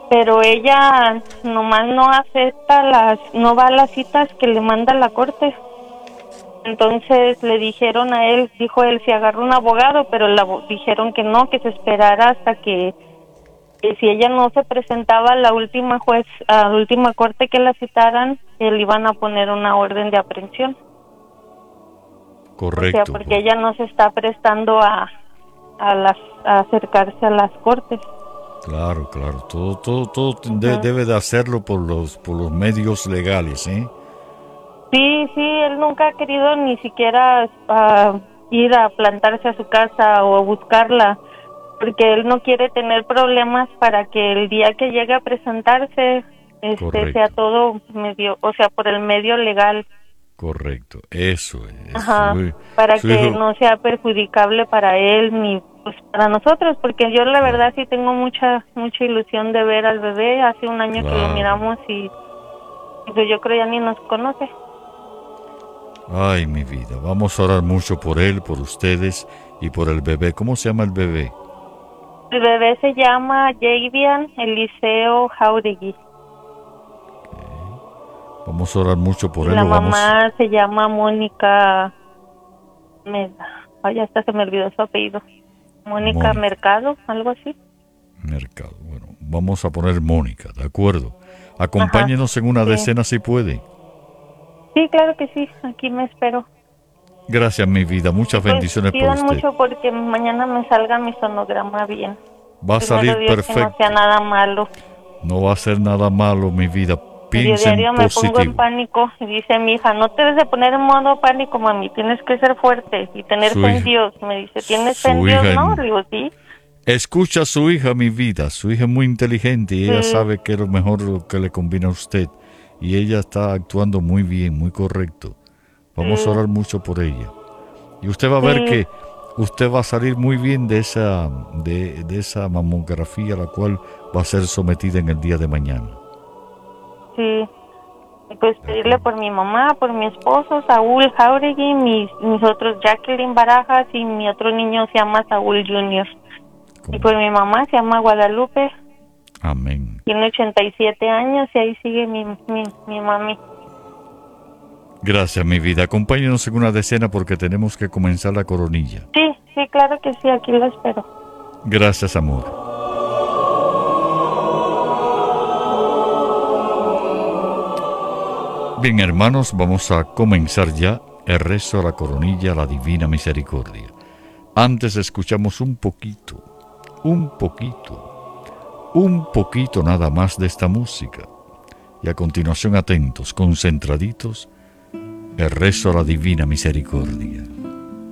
pero ella nomás no acepta no va a las citas que le manda la corte. Entonces le dijeron a él, dijo él, si agarró un abogado, pero dijeron que no, que se esperara hasta que si ella no se presentaba a la última corte que la citaran, le iban a poner una orden de aprehensión. Correcto. O sea, porque ella no se está prestando a acercarse a las cortes. Claro, todo debe de hacerlo por los medios legales, ¿eh? Sí, él nunca ha querido ni siquiera ir a plantarse a su casa o a buscarla, porque él no quiere tener problemas para que el día que llegue a presentarse sea todo medio, o sea, por el medio legal. Correcto, eso es. Ajá, para que no sea perjudicable para él ni pues para nosotros, porque yo la verdad sí tengo mucha ilusión de ver al bebé. Hace un año que lo miramos y pues yo creo ya ni nos conoce. Ay, mi vida, vamos a orar mucho por él, por ustedes y por el bebé. ¿Cómo se llama el bebé? El bebé se llama Javian Eliseo Jauregui. Vamos a orar mucho por él. La mamá se llama Mónica. Ay, hasta se me olvidó su apellido. Mónica Mercado, algo así. Mercado, bueno, vamos a poner Mónica, ¿de acuerdo? Acompáñenos en una decena si puede. Sí, claro que sí, aquí me espero. Gracias, mi vida, muchas bendiciones por usted. Mucho porque mañana me salga mi sonograma bien. Va a salir perfecto. Que no sea nada malo. No va a ser nada malo, mi vida. Piensa diario en me positivo. Pongo en pánico y dice mi hija, no te debes de poner en modo pánico, mami, tienes que ser fuerte y tener fe en Dios. Me dice, ¿tienes fe en Dios? No, le digo, sí. Escucha a su hija, mi vida. Su hija es muy inteligente y ella sabe que es lo mejor que le conviene a usted. Y ella está actuando muy bien, muy correcto. Vamos a orar mucho por ella. Y usted va a ver que usted va a salir muy bien de esa mamografía a la cual va a ser sometida en el día de mañana. Sí. Pues pedirle por mi mamá, por mi esposo, Saúl Jauregui, mis otros Jacqueline Barajas y mi otro niño se llama Saúl Junior. Y por mi mamá se llama Guadalupe. Amén. Tiene 87 años y ahí sigue mi mami. Gracias, mi vida. Acompáñenos en una decena porque tenemos que comenzar la coronilla. Sí, claro que sí, aquí lo espero. Gracias, amor. Bien, hermanos, vamos a comenzar ya el rezo a la coronilla, a la divina misericordia. Antes escuchamos un poquito nada más de esta música. Y a continuación, atentos, concentraditos, el rezo a la divina misericordia.